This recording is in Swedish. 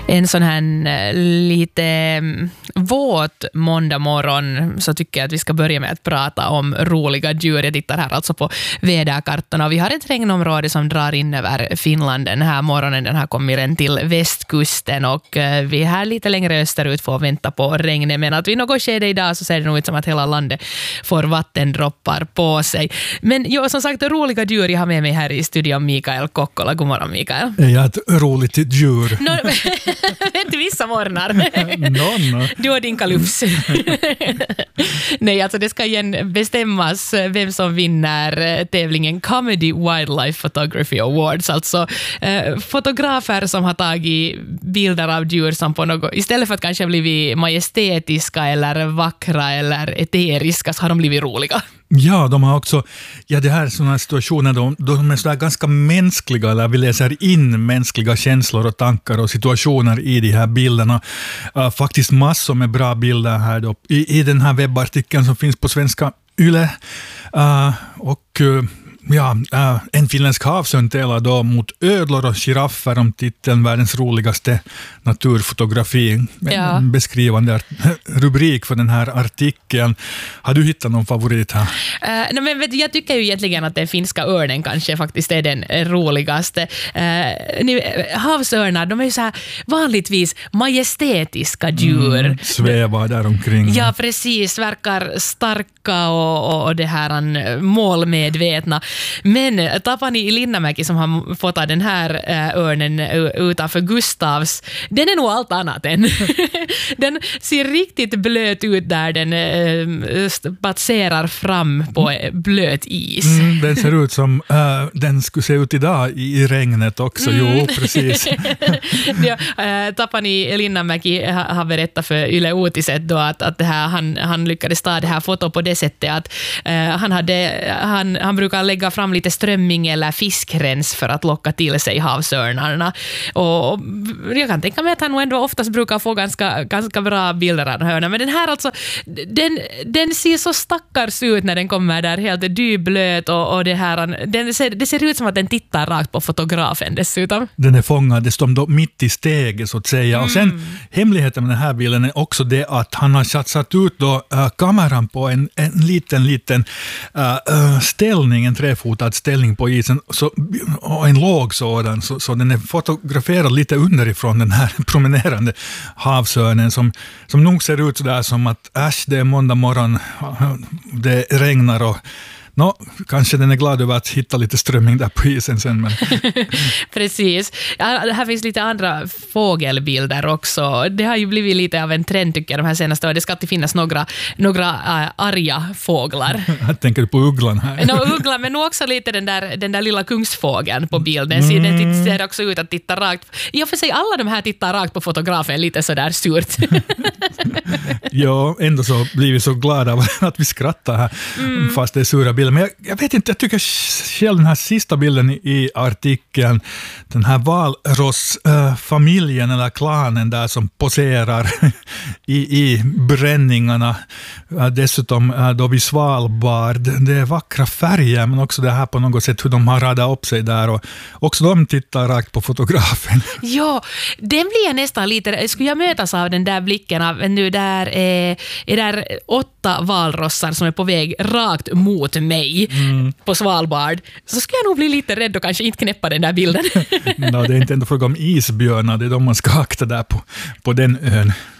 En sån här lite våt måndag morgon så tycker jag att vi ska börja med att prata om roliga djur. Jag tittar här alltså på väderkartorna och vi har ett regnområde som drar in över Finland den här morgonen. Den har kommit in till västkusten och vi här lite längre österut får vänta på regnet, men att vid något skede idag så ser det nog ut som att hela landet får vattendroppar på sig. Men jo, som sagt, roliga djur jag har med mig här i studion Mikael Kokkola. God morgon Mikael. Är jag ett roligt djur? Inte vissa morgnar. Du och din kalufs. Nej, alltså det ska igen bestämmas vem som vinner tävlingen Comedy Wildlife Photography Awards. Alltså fotografer som har tagit bilder av djur som på något, istället för att kanske blivit majestätiska eller vackra eller eteriska, så har de blivit roliga. Ja, de har också, det här sådana situationer, de är sådär ganska mänskliga, eller vi läser in mänskliga känslor och tankar och situationer i de här bilderna. Faktiskt massor med bra bilder här då, i den här webbartikeln som finns på Svenska Yle. En finländsk havsörn tävlar då mot ödlor och giraffer om titeln världens roligaste naturfotografi. Ja. En beskrivande rubrik för den här artikeln. Har du hittat någon favorit här? Jag tycker ju egentligen att den finska örnen kanske faktiskt är den roligaste. Havsörnar, de är ju så här vanligtvis majestätiska djur. Svävar där omkring. Ja, precis. Verkar starka och det här målmedvetna. Men Tapani Linnamäki som har fått den här örnen utanför Gustavs, den är nog allt annat än. Den ser riktigt blöt ut där den spatserar fram på blöt is. Den ser ut som den skulle se ut idag i regnet också. Jo, precis. Tapani Linnamäki har berättat för Yle Uutiset då att det här, han lyckades ta det här fotot på det sättet att han brukar lägga fram lite strömming eller fiskrens för att locka till sig havsörnarna. Och jag kan tänka mig att han nog ändå oftast brukar få ganska bra bilder av hörna. Men den här alltså, den ser så stackars ut när den kommer där helt dyblöt och det här, det ser ut som att den tittar rakt på fotografen dessutom. Den är fångad, det står då mitt i steget så att säga. Och sen hemligheten med den här bilden är också det att han har satt ut då kameran på en liten ställning, en trefotad ställning på isen och en låg sådan, så den är fotograferad lite underifrån den här promenerande havsörnen som nog ser ut sådär som att det är måndag morgon, det regnar och kanske den är glad över att hitta lite strömming där på isen sen. Men. Precis. Här finns lite andra fågelbilder också. Det har ju blivit lite av en trend tycker jag de här senaste åren. Det ska alltid finnas några arga fåglar. Jag tänker på ugglan här. Ugglan, men nog också lite den där lilla kungsfågeln på bilden. Den ser också ut att titta rakt. I och för sig alla de här tittar rakt på fotografen lite sådär surt. Ja, ändå så blir vi så glada av att vi skrattar här fast det är sura bilder. Men jag vet inte, jag tycker själv den här sista bilden i artikeln, den här valrossfamiljen eller klanen där som poserar i bränningarna, dessutom då vid Svalbard, det är vackra färger men också det här på något sätt hur de har radat upp sig där och också de tittar rakt på fotografen. Ja, den blir jag nästan lite, skulle jag mötas av den där blicken av nu där är där 8 valrossar som är på väg rakt mot mig på Svalbard, så ska jag nog bli lite rädd och kanske inte knäppa den där bilden. Det är inte ändå fråga om isbjörnar, det är de man ska akta där på den ön.